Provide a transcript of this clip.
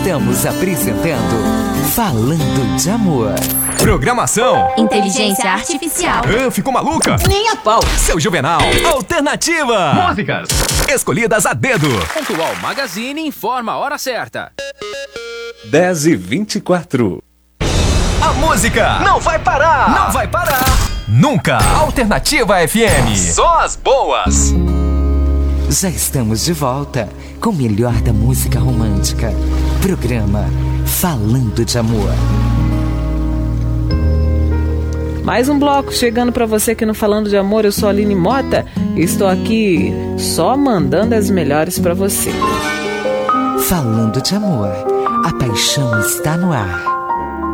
Estamos apresentando Falando de Amor. Programação Inteligência Artificial. Ficou maluca? Nem a pau. Seu Juvenal. Alternativa. Músicas escolhidas a dedo. Pontual Magazine informa a hora certa. 10h24. A música não vai parar. Não vai parar. Nunca. Alternativa FM. Só as boas. Já estamos de volta com o melhor da música romântica. Programa Falando de Amor. Mais um bloco chegando para você aqui no Falando de Amor. Eu sou a Aline Mota e estou aqui só mandando as melhores para você. Falando de Amor. A paixão está no ar.